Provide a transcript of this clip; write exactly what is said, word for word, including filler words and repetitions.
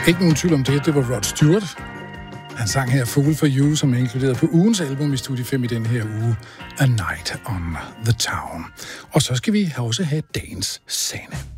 Ikke nogen tvivl om det, det var Rod Stewart. Han sang her Fool for You, som er inkluderet på ugens album i Studie fem i den her uge, A Night on the Town. Og så skal vi også have dagens Sanne.